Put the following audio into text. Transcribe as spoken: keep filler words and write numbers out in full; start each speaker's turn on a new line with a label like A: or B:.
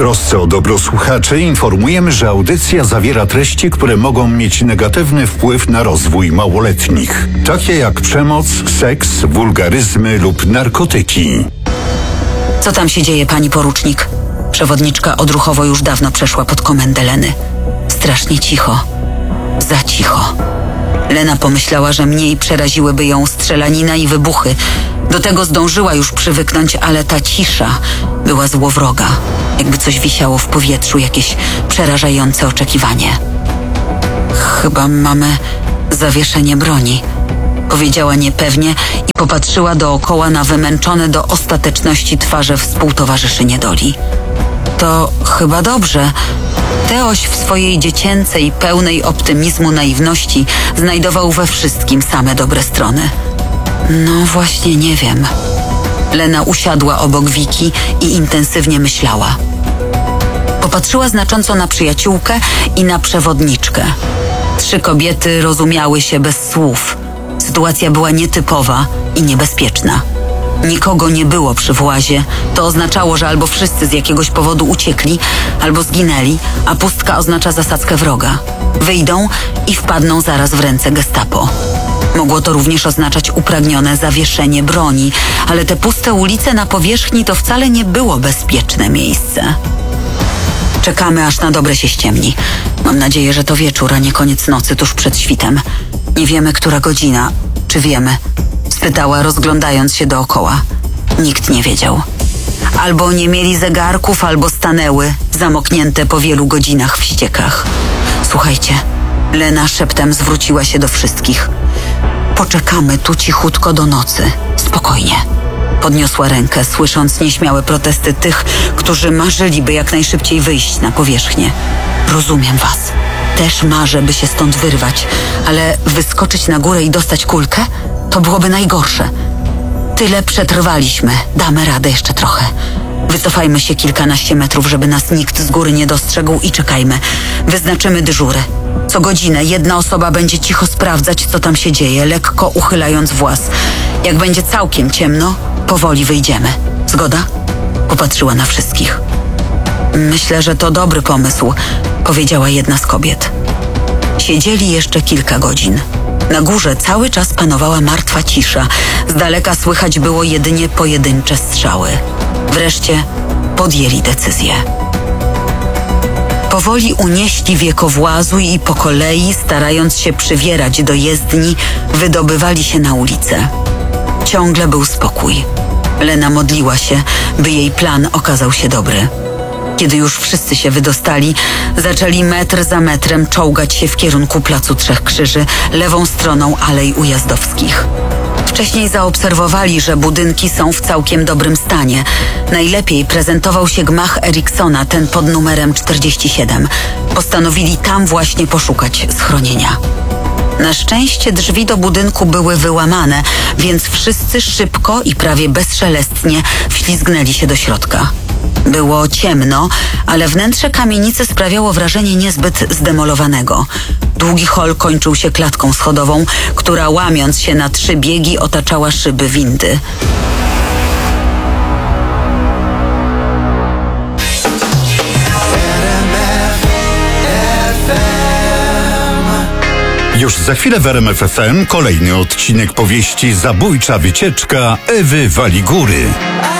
A: trosce o dobro słuchaczy informujemy, że audycja zawiera treści, które mogą mieć negatywny wpływ na rozwój małoletnich, takie jak przemoc, seks, wulgaryzmy lub narkotyki.
B: Co tam się dzieje, pani porucznik? Przewodniczka odruchowo już dawno przeszła pod komendę Leny. Strasznie cicho. Za cicho. Lena pomyślała, że mniej przeraziłyby ją strzelanina i wybuchy. Do tego zdążyła już przywyknąć, ale ta cisza była złowroga. Jakby coś wisiało w powietrzu, jakieś przerażające oczekiwanie. Chyba mamy zawieszenie broni, powiedziała niepewnie i popatrzyła dookoła na wymęczone do ostateczności twarze współtowarzyszy niedoli. To chyba dobrze. Teoś w swojej dziecięcej, pełnej optymizmu naiwności znajdował we wszystkim same dobre strony. No właśnie nie wiem. Lena usiadła obok Wiki i intensywnie myślała. Popatrzyła znacząco na przyjaciółkę i na przewodniczkę. Trzy kobiety rozumiały się bez słów. Sytuacja była nietypowa i niebezpieczna. Nikogo nie było przy włazie. To oznaczało, że albo wszyscy z jakiegoś powodu uciekli, albo zginęli, a pustka oznacza zasadzkę wroga. Wyjdą i wpadną zaraz w ręce gestapo. Mogło to również oznaczać upragnione zawieszenie broni, ale te puste ulice na powierzchni to wcale nie było bezpieczne miejsce. Czekamy, aż na dobre się ściemni. Mam nadzieję, że to wieczór, a nie koniec nocy tuż przed świtem. Nie wiemy, która godzina. Czy wiemy? Spytała, rozglądając się dookoła. Nikt nie wiedział. Albo nie mieli zegarków, albo stanęły, zamoknięte po wielu godzinach w ściekach. Słuchajcie, Lena szeptem zwróciła się do wszystkich. Poczekamy tu cichutko do nocy. Spokojnie. Podniosła rękę, słysząc nieśmiałe protesty tych, którzy marzyliby jak najszybciej wyjść na powierzchnię. Rozumiem was. Też marzę, by się stąd wyrwać, ale wyskoczyć na górę i dostać kulkę? To byłoby najgorsze. Tyle przetrwaliśmy. Damy radę jeszcze trochę. Wycofajmy się kilkanaście metrów, żeby nas nikt z góry nie dostrzegł i czekajmy. Wyznaczymy dyżury. Co godzinę jedna osoba będzie cicho sprawdzać, co tam się dzieje, lekko uchylając włas. Jak będzie całkiem ciemno, powoli wyjdziemy. Zgoda? Popatrzyła na wszystkich. Myślę, że to dobry pomysł, powiedziała jedna z kobiet. Siedzieli jeszcze kilka godzin. Na górze cały czas panowała martwa cisza. Z daleka słychać było jedynie pojedyncze strzały. Wreszcie podjęli decyzję. Powoli unieśli wiekowłazu i po kolei, starając się przywierać do jezdni, wydobywali się na ulicę. Ciągle był spokój. Lena modliła się, by jej plan okazał się dobry. Kiedy już wszyscy się wydostali, zaczęli metr za metrem czołgać się w kierunku Placu Trzech Krzyży, lewą stroną Alei Ujazdowskich. Wcześniej zaobserwowali, że budynki są w całkiem dobrym stanie. Najlepiej prezentował się gmach Eriksona, ten pod numerem czterdzieści siedem. Postanowili tam właśnie poszukać schronienia. Na szczęście drzwi do budynku były wyłamane, więc wszyscy szybko i prawie bezszelestnie wślizgnęli się do środka. Było ciemno, ale wnętrze kamienicy sprawiało wrażenie niezbyt zdemolowanego. Długi hol kończył się klatką schodową, która łamiąc się na trzy biegi otaczała szyby windy.
A: Już za chwilę w R M F F M kolejny odcinek powieści Zabójcza wycieczka Ewy Waligury.